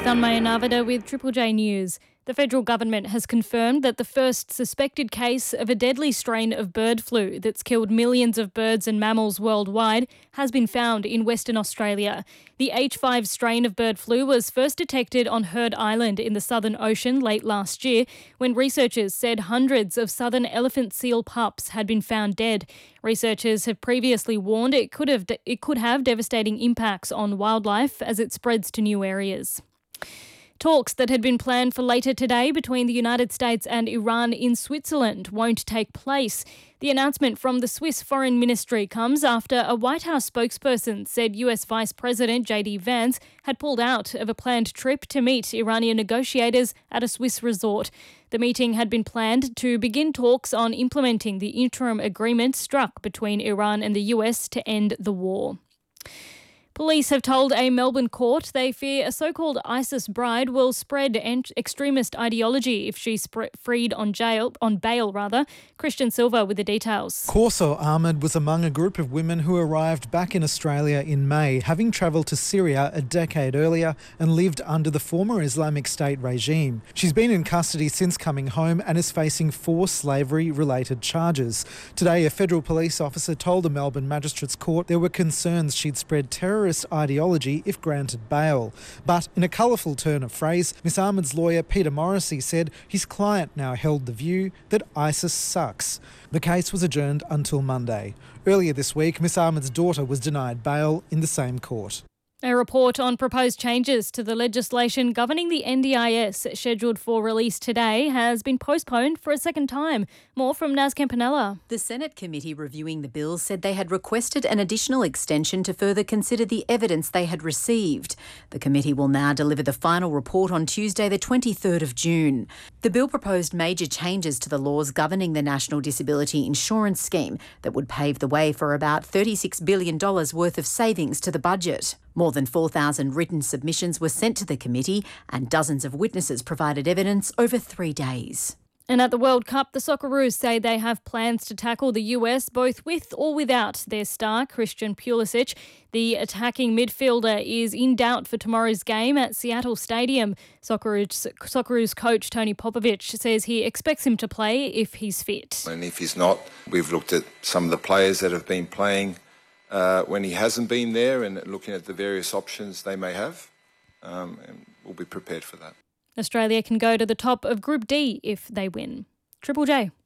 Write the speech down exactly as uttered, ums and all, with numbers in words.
Tanmaya Navada with Triple J News. The federal government has confirmed that the first suspected case of a deadly strain of bird flu that's killed millions of birds and mammals worldwide has been found in Western Australia. The H five strain of bird flu was first detected on Heard Island in the Southern Ocean late last year, when researchers said hundreds of southern elephant seal pups had been found dead. Researchers have previously warned it could have it could have devastating impacts on wildlife as it spreads to new areas. Talks that had been planned for later today between the United States and Iran in Switzerland won't take place. The announcement from the Swiss Foreign Ministry comes after a White House spokesperson said U S Vice President J D Vance had pulled out of a planned trip to meet Iranian negotiators at a Swiss resort. The meeting had been planned to begin talks on implementing the interim agreement struck between Iran and the U S to end the war. Police have told a Melbourne court they fear a so-called ISIS bride will spread extremist ideology if she's freed on jail on bail. Rather, Christian Silva with the details. Corso Ahmed was among a group of women who arrived back in Australia in May, having travelled to Syria a decade earlier and lived under the former Islamic State regime. She's been in custody since coming home and is facing four slavery-related charges. Today, a federal police officer told the Melbourne Magistrates Court there were concerns she'd spread terrorist ideology if granted bail. But in a colourful turn of phrase, Miss Ahmed's lawyer Peter Morrissey said his client now held the view that ISIS sucks. The case was adjourned until Monday. Earlier this week, Miss Ahmed's daughter was denied bail in the same court. A report on proposed changes to the legislation governing the N D I S, scheduled for release today, has been postponed for a second time. More from Naz Campanella. The Senate committee reviewing the bill said they had requested an additional extension to further consider the evidence they had received. The committee will now deliver the final report on Tuesday, the twenty-third of June. The bill proposed major changes to the laws governing the National Disability Insurance Scheme that would pave the way for about thirty-six billion dollars worth of savings to the budget. More than four thousand written submissions were sent to the committee and dozens of witnesses provided evidence over three days. And at the World Cup, the Socceroos say they have plans to tackle the U S both with or without their star, Christian Pulisic. The attacking midfielder is in doubt for tomorrow's game at Seattle Stadium. Socceroos, Socceroos coach Tony Popovic says he expects him to play if he's fit. And if he's not, we've looked at some of the players that have been playing Uh, when he hasn't been there and looking at the various options they may have, um, and we'll be prepared for that. Australia can go to the top of Group D if they win. Triple J.